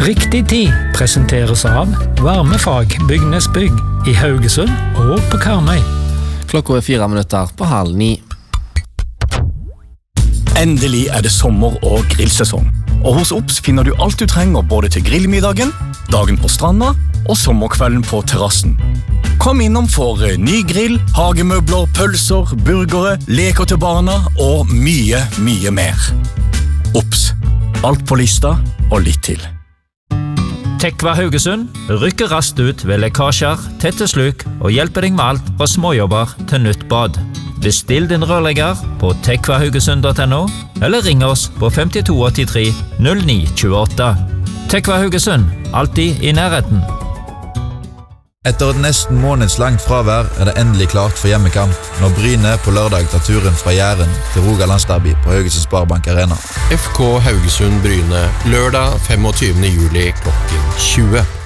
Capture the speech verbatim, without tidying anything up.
Riktig tid presenteres av Varmefag Bygnesbygg i Haugesund og på Karmøy. Klokka er fire minutter på halv ni. Endelig er det sommer- og grillsesong. Og hos Ops finner du alt du trenger både til grillmiddagen, dagen på stranda og sommerkvelden på terrassen. Kom innom for ny grill, hagemøbler, pølser, burgere, leker til barna og mye, mye mer. Ops. Alt på lista og litt til. Tekva Haugesund rykker raskt ut ved lekkasjer, tette sluk og hjelper deg med alt fra småjobber til nytt bad. Bestill din rørlegger på tekvahaugesund punktum no eller ring oss på femtito åttitre null ni tjueåtte. Tekva Haugesund, alltid i nærheten. Etter et nesten månedslangt fravær er det endelig klart for hjemmekamp når Bryne på lørdag tar turen fra Jæren til Rogalandsderby på Haugesund Sparebank Arena. F K Haugesund Bryne, lørdag femogtyvende juli klokken tjue.